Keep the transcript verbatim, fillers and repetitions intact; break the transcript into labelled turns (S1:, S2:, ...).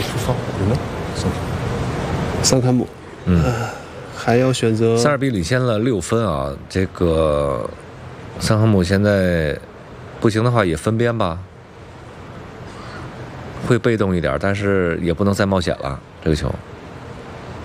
S1: 出发，有没？桑坎姆，
S2: 嗯，
S1: 还要选择。
S2: 塞尔比领先了六分啊，这个桑坎姆现在不行的话也分边吧，会被动一点，但是也不能再冒险了，这个球。